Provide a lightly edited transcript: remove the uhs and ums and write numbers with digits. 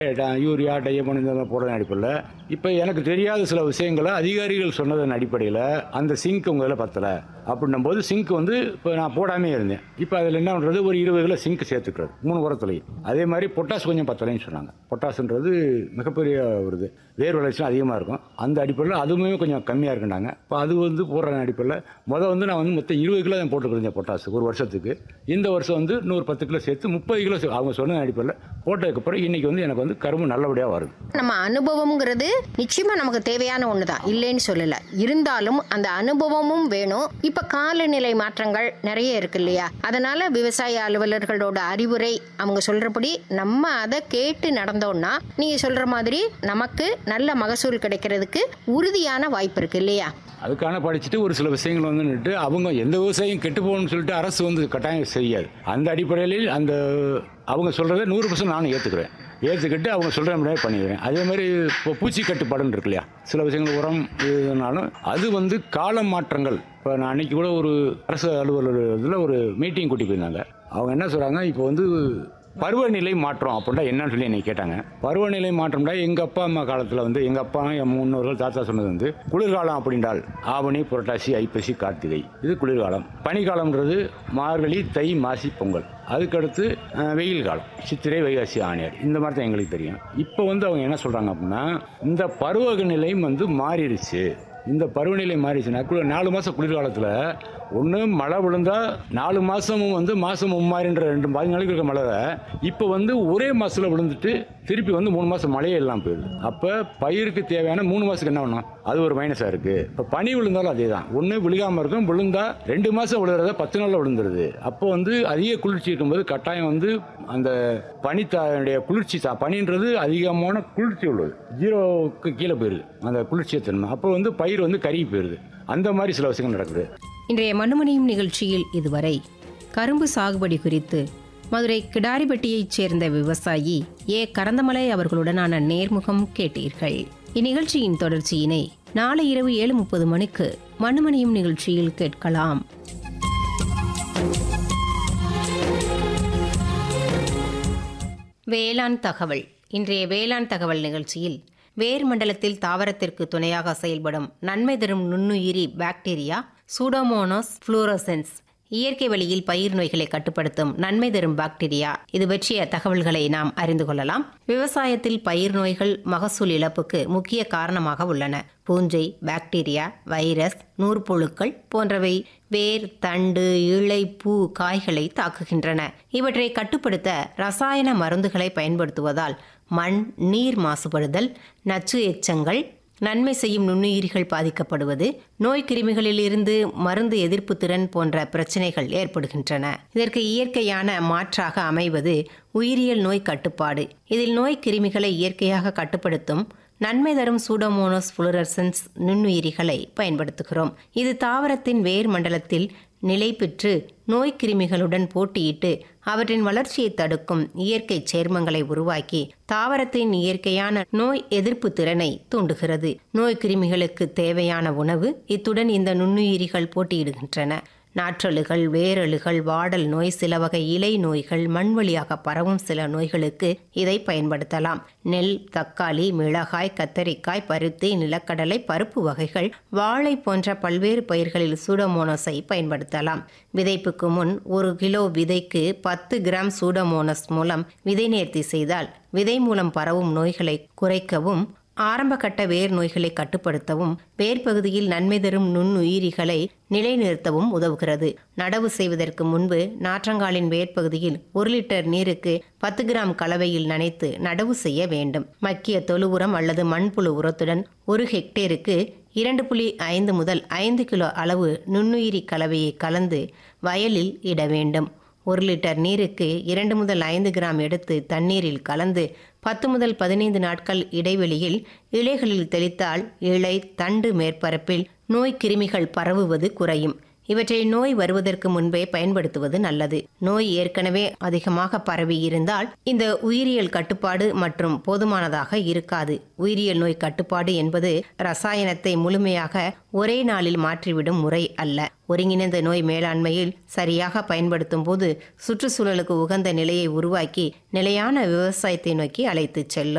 Urea, டையமோன் இந்த மாதிரி போடுறதன் அடிப்படையில் இப்போ எனக்கு தெரியாத சில விஷயங்களை அதிகாரிகள் சொன்னதன் அடிப்படையில் அந்த சிங்க் உங்கள் இதில் பத்தலை அப்படின்னும் போது சிங்க் வந்து இப்போ நான் போடாமே இருந்தேன். இப்போ அதில் என்ன பண்ணுறது, ஒரு 20 கிலோ சிங்க் சேர்த்துக்கிறது 3 உரத்துலையும். அதே மாதிரி பொட்டாஸ் கொஞ்சம் பத்தலைன்னு சொன்னாங்க. பொட்டாசுன்றது மிகப்பெரிய ஒரு இது, வேர் வளர்ச்சி அதிகமாக இருக்கும். அந்த அடிப்படையில் அதுவுமே கொஞ்சம் கம்மியாக இருக்குண்டாங்க. இப்போ அது வந்து போடுற அடிப்படையில் வந்து நான் வந்து மொத்தம் 20 கிலோ தான் போட்டுக்கிருந்தேன் பொட்டாசு ஒரு வருஷத்துக்கு. இந்த வருஷம் வந்து இன்னொரு 10 கிலோ சேர்த்து 30 கிலோ அவங்க சொன்ன அடிப்படையில் போட்டதுக்கப்புறம் இன்றைக்கி வந்து எனக்கு வந்து கரும்பு நல்லபடியாக வருது. நம்ம அனுபவம்ங்கிறது நிச்சயமா நமக்கு தேவையான ஒண்ணுதான், இல்லைன்னு சொல்லல. இருந்தாலும் அந்த அனுபவமும் வேணும். இப்ப காலநிலை மாற்றங்கள் நிறைய இருக்கு இல்லையா, அதனால விவசாய அலுவலர்களோட அறிவுரை அவங்க சொல்றபடி நம்ம அதை கேட்டு நடந்தோம்னா நீங்க சொல்ற மாதிரி நமக்கு நல்ல மகசூல் கிடைக்கிறதுக்கு உறுதியான வாய்ப்பு இருக்கு இல்லையா. அதுக்கான படிச்சுட்டு ஒரு சில விஷயங்கள் வந்துட்டு அவங்க எந்த விவசாயம் கெட்டு போகணும்னு சொல்லிட்டு அரசு வந்து கட்டாயம் செய்யாது. அந்த அடிப்படையில் அந்த அவங்க சொல்கிறத 100% நானும் ஏற்றுக்கிட்டு அவங்க சொல்கிற மாதிரி பண்ணிடுவேன். அதே மாதிரி இப்போ பூச்சி கட்டுப்பாடுன்னு இருக்கு இல்லையா, சில விஷயங்கள் உரம் இதுனாலும் அது வந்து கால மாற்றங்கள். இப்போ நான் அன்றைக்கி கூட ஒரு அரசு அலுவலர் இதில் ஒரு மீட்டிங் கூட்டி போயிருந்தாங்க. அவங்க என்ன சொல்கிறாங்க, இப்போ வந்து பருவநிலை மாற்றம் அப்படின்னா என்னன்னு சொல்லி என்னை கேட்டாங்க. பருவநிலை மாற்றம்னா எங்கள் அப்பா அம்மா காலத்தில் வந்து எங்கள் அப்பா என் முன்னோர்கள் தாத்தா சொன்னது வந்து குளிர்காலம் அப்படின்றால் ஆவணி, புரட்டாசி, ஐப்பசி, கார்த்திகை இது குளிர்காலம். பனிக்காலம்ன்றது மார்கழி, தை, மாசி, பொங்கல். அதுக்கடுத்து வெயில் காலம் சித்திரை, வைகாசி, ஆணியார். இந்த மாதிரி தான் எங்களுக்கு தெரியும். இப்போ வந்து அவங்க என்ன சொல்கிறாங்க அப்படின்னா, இந்த பருவநிலையும் வந்து மாறிடுச்சு. இந்த பருவநிலை மாறிடுச்சுன்னா 4 மாதம் குளிர்காலத்தில் ஒன்று மழை விழுந்தால் 4 மாதமும் வந்து மாதம் மும்மாறின்ற 2 நாளைக்கு இருக்க மழை இப்போ வந்து ஒரே மாதத்தில் விழுந்துட்டு திருப்பி வந்து 3 மாதம் மழையே எல்லாம் போயிடுது. அப்போ பயிருக்கு தேவையான 3 மாதத்துக்கு என்ன பண்ணணும், அது ஒரு மைனஸாக இருக்குது. இப்போ பனி விழுந்தாலும் அதே தான், ஒன்று விழுகாமல் இருக்கும், விழுந்தா 2 மாதம் விழுகிறத 10 நாளில் விழுந்துருது. அப்போ வந்து அதிக குளிர்ச்சி இருக்கும்போது கட்டாயம் வந்து அந்த பனித்தாடைய குளிர்ச்சி பனின்றது அதிகமான குளிர்ச்சி உள்ளது, 0க்கு கீழே போயிடுது அந்த குளிர்ச்சியை தன்மை. அப்போ வந்து பயிர் வந்து கருகி போயிடுது. அந்த மாதிரி சில விஷயங்கள் நடக்குது. இன்றைய மண்ணுமணியும் நிகழ்ச்சியில் இதுவரை கரும்பு சாகுபடி குறித்து மதுரை கிடாரிப்பட்டியைச் சேர்ந்த விவசாயி கரந்தமலை அவர்களுடனான நேர்முகம் கேட்டீர்கள். இந்நிகழ்ச்சியின் தொடர்ச்சியினை நாளை இரவு 7:30 மணிக்கு மண்ணுமணியும் நிகழ்ச்சியில் கேட்கலாம். வேளாண் தகவல். இன்றைய வேளாண் தகவல் நிகழ்ச்சியில் வேர் மண்டலத்தில் தாவரத்திற்கு துணையாக செயல்படும் நன்மை தரும் நுண்ணுயிரி பாக்டீரியா சூடோமோனாஸ் ஃப்ளோரசன்ஸ் இயற்கை வழியில் பயிர் நோய்களை கட்டுப்படுத்தும் நன்மை தரும் பாக்டீரியா, இது பற்றிய தகவல்களை நாம் அறிந்து கொள்ளலாம். விவசாயத்தில் பயிர் நோய்கள் மகசூல் இழப்புக்கு முக்கிய காரணமாக உள்ளன. பூஞ்சை, பாக்டீரியா, வைரஸ், நூற்புழுக்கள் போன்றவை வேர், தண்டு, இலை, பூ, காய்களை தாக்குகின்றன. இவற்றை கட்டுப்படுத்த ரசாயன மருந்துகளை பயன்படுத்துவதால் மண், நீர் மாசுபடுதல், நச்சு எச்சங்கள், நன்மை செய்யும் நுண்ணுயிரிகள் பாதிக்கப்படுவது, நோய் கிருமிகளில் இருந்து மருந்து எதிர்ப்பு திறன் போன்ற பிரச்சனைகள் ஏற்படுகின்றன. இதற்கு இயற்கையான மாற்றாக அமைவது உயிரியல் நோய் கட்டுப்பாடு. இதில் நோய் கிருமிகளை இயற்கையாக கட்டுப்படுத்தும் நன்மை தரும் சூடோமோனாஸ் ஃப்ளோரசன்ஸ் நுண்ணுயிரிகளை பயன்படுத்துகிறோம். இது தாவரத்தின் வேர் மண்டலத்தில் நிலை பெற்று நோய் கிருமிகளுடன் போட்டியிட்டு அவற்றின் வளர்ச்சியை தடுக்கும் இயற்கை சேர்மங்களை உருவாக்கி தாவரத்தின் இயற்கையான நோய் எதிர்ப்பு திறனை தூண்டுகிறது. நோய் கிருமிகளுக்கு தேவையான உணவு இத்துடன் இந்த நுண்ணுயிரிகள் போட்டியிடுகின்றன. நாற்றலுகள், வேரலுகள், வாடல் நோய், சில வகை இலை நோய்கள், மண் வழியாக பரவும் சில நோய்களுக்கு இதை பயன்படுத்தலாம். நெல், தக்காளி, மிளகாய், கத்தரிக்காய், பருத்தி, நிலக்கடலை, பருப்பு வகைகள், வாழை போன்ற பல்வேறு பயிர்களில் சூடோமோனாஸை பயன்படுத்தலாம். விதைப்புக்கு முன் 1 கிலோ விதைக்கு 10 கிராம் சூடோமோனாஸ் மூலம் விதை நேர்த்தி செய்தால் விதை மூலம் பரவும் நோய்களை குறைக்கவும், ஆரம்ப கட்ட வேர் நோய்களை கட்டுப்படுத்தவும், வேர் பகுதியில் நன்மை தரும் நுண்ணுயிரிகளை நிலைநிறுத்தவும் உதவுகிறது. நடவு செய்வதற்கு முன்பு நாற்றங்காலின் வேர் பகுதியில் 1 லிட்டர் நீருக்கு 10 கிராம் கலவையில் நனைத்து நடவு செய்ய வேண்டும். மக்கிய தொழு உரம் அல்லது மண்புழு உரத்துடன் 1 ஹெக்டேருக்கு 2.5 முதல் 5 கிலோ அளவு நுண்ணுயிரி கலவையை கலந்து வயலில் இட வேண்டும். 1 லிட்டர் நீருக்கு 2 முதல் 5 கிராம் எடுத்து தண்ணீரில் கலந்து 10 முதல் 15 நாட்கள் இடைவெளியில் இலைகளில் தெளித்தால் இலை, தண்டு மேற்பரப்பில் நோய் கிருமிகள் பரவுவது குறையும். இவற்றை நோய் வருவதற்கு முன்பே பயன்படுத்துவது நல்லது. நோய் ஏற்கனவே அதிகமாக பரவி இருந்தால் இந்த உயிரியல் கட்டுப்பாடு மற்றும் போதுமானதாக இருக்காது. உயிரியல் நோய் கட்டுப்பாடு என்பது ரசாயனத்தை முழுமையாக ஒரே நாளில் மாற்றிவிடும் முறை அல்ல. ஒருங்கிணைந்த நோய் மேலாண்மையில் சரியாக பயன்படுத்தும் போது சுற்றுச்சூழலுக்கு உகந்த நிலையை உருவாக்கி நிலையான விவசாயத்தை நோக்கி அழைத்துச் செல்லும்.